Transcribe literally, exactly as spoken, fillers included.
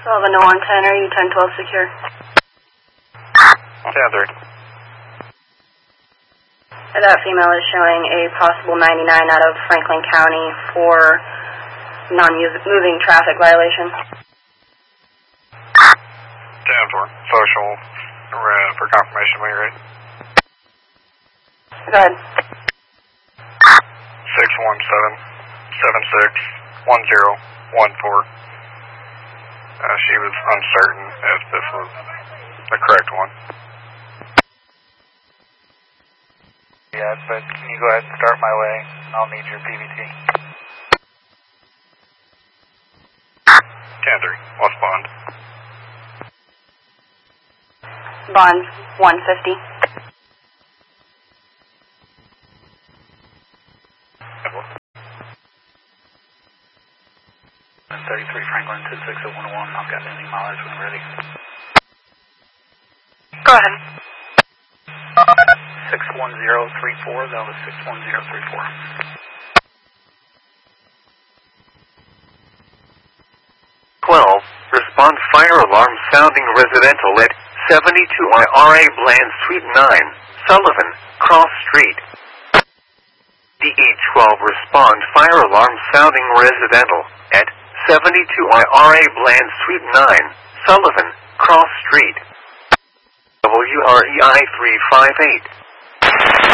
Sullivan to one ten, are you ten twelve secure? ten three. That female is showing a possible ninety-nine out of Franklin County for non-moving traffic violation. ten four. Social uh, for confirmation when you're ready. Go ahead. six one seven seven six one zero one four. Uh, she was uncertain if this was the correct one. Yeah, but can you go ahead and start my way? I'll need your P V T. ten three. What's bond? Bond one fifty. thirty-three Franklin two six zero one one. I've got any mileage when I'm ready. Go ahead. six one zero three four. That was six one zero three four. twelve. Response fire alarm sounding residential at seventy-two I R A Bland Suite nine, Sullivan, Cross Street. D E twelve. Respond fire alarm sounding residential at seventy-two I R A Bland Suite nine, Sullivan, Cross Street. W R E I three five eight.